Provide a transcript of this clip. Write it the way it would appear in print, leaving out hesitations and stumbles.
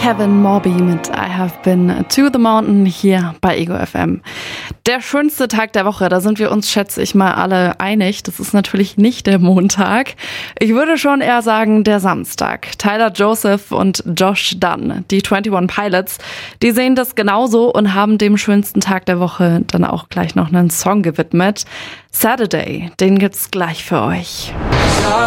Kevin Morby mit I Have Been to the Mountain hier bei Ego FM. Der schönste Tag der Woche, da sind wir uns, schätze ich mal, alle einig. Das ist natürlich nicht der Montag. Ich würde schon eher sagen, der Samstag. Tyler Joseph und Josh Dun, die 21 Pilots, die sehen das genauso und haben dem schönsten Tag der Woche dann auch gleich noch einen Song gewidmet. Saturday, den gibt's gleich für euch.